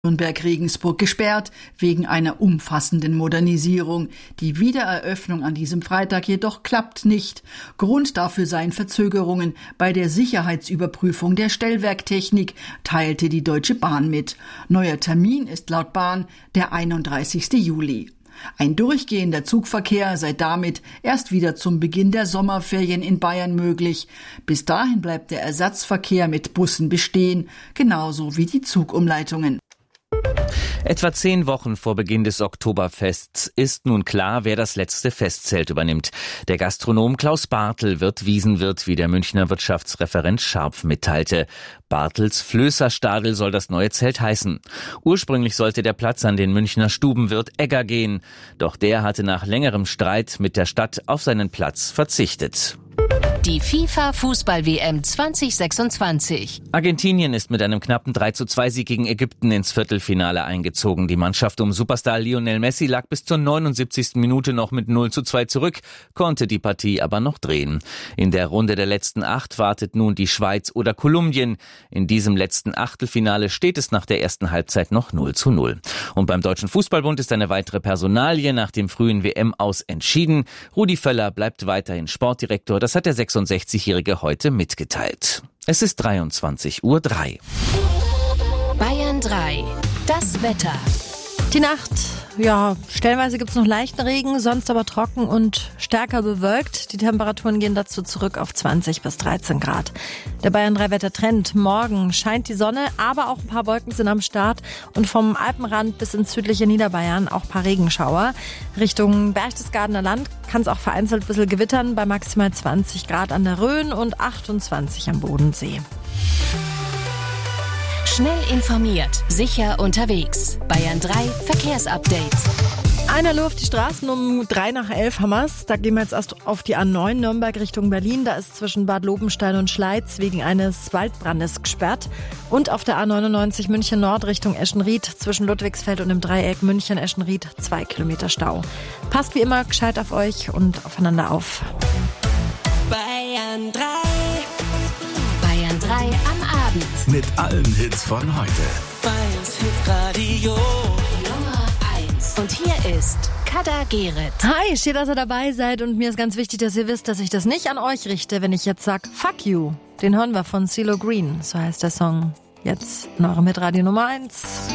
Nürnberg-Regensburg gesperrt wegen einer umfassenden Modernisierung. Die Wiedereröffnung an diesem Freitag jedoch klappt nicht. Grund dafür seien Verzögerungen bei der Sicherheitsüberprüfung der Stellwerktechnik, teilte die Deutsche Bahn mit. Neuer Termin ist laut Bahn der 31. Juli. Ein durchgehender Zugverkehr sei damit erst wieder zum Beginn der Sommerferien in Bayern möglich. Bis dahin bleibt der Ersatzverkehr mit Bussen bestehen, genauso wie die Zugumleitungen. Etwa 10 Wochen vor Beginn des Oktoberfests ist nun klar, wer das letzte Festzelt übernimmt. Der Gastronom Klaus Bartel wird Wiesenwirt, wie der Münchner Wirtschaftsreferent Scharpf mitteilte. Bartels Flößerstadel soll das neue Zelt heißen. Ursprünglich sollte der Platz an den Münchner Stubenwirt Egger gehen. Doch der hatte nach längerem Streit mit der Stadt auf seinen Platz verzichtet. Die FIFA-Fußball-WM 2026. Argentinien ist mit einem knappen 3:2-Sieg gegen Ägypten ins Viertelfinale eingezogen. Die Mannschaft um Superstar Lionel Messi lag bis zur 79. Minute noch mit 0:2 zurück, konnte die Partie aber noch drehen. In der Runde der letzten 8 wartet nun die Schweiz oder Kolumbien. In diesem letzten Achtelfinale steht es nach der ersten Halbzeit noch 0:0. Und beim Deutschen Fußballbund ist eine weitere Personalie nach dem frühen WM-Aus entschieden. Rudi Völler bleibt weiterhin Sportdirektor. Das hat der 66-Jährige heute mitgeteilt. Es ist 23:03 Uhr. Bayern 3. Das Wetter. Die Nacht, stellenweise gibt's noch leichten Regen, sonst aber trocken und stärker bewölkt. Die Temperaturen gehen dazu zurück auf 20 bis 13 Grad. Der Bayern 3 Wettertrend. Morgen scheint die Sonne, aber auch ein paar Wolken sind am Start. Und vom Alpenrand bis ins südliche Niederbayern auch ein paar Regenschauer. Richtung Berchtesgadener Land kann es auch vereinzelt ein bisschen gewittern, bei maximal 20 Grad an der Rhön und 28 am Bodensee. Schnell informiert, sicher unterwegs. Bayern 3 Verkehrsupdate. Einer Luft die Straßen um 11:03 haben wir's. Da gehen wir jetzt erst auf die A9 Nürnberg Richtung Berlin. Da ist zwischen Bad Lobenstein und Schleiz wegen eines Waldbrandes gesperrt. Und auf der A99 München Nord Richtung Eschenried zwischen Ludwigsfeld und dem Dreieck München-Eschenried 2 Kilometer Stau. Passt wie immer gescheit auf euch und aufeinander auf. Bayern 3. Bayern 3 am Abend. Mit allen Hits von heute. Bayerns Hitradio Nummer 1. Und hier ist Kader Gerrit. Hi, steht, dass ihr dabei seid und mir ist ganz wichtig, dass ihr wisst, dass ich das nicht an euch richte, wenn ich jetzt sag Fuck You. Den hören wir von CeeLo Green, so heißt der Song. Jetzt in eurem Hitradio Nummer 1.